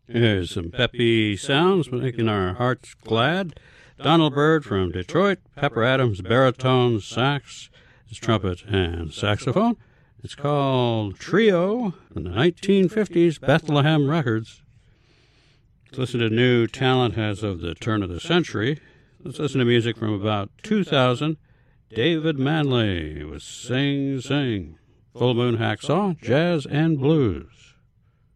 Here's some peppy sounds making our hearts glad. Donald Byrd from Detroit, Pepper Adams, baritone, sax, his trumpet, and saxophone. It's called Trio from the 1950s Bethlehem Records. Let's listen to new talent as of the turn of the century. Let's listen to music from about 2000. David Manley with Sing Sing, Full Moon Hacksaw, Jazz and Blues.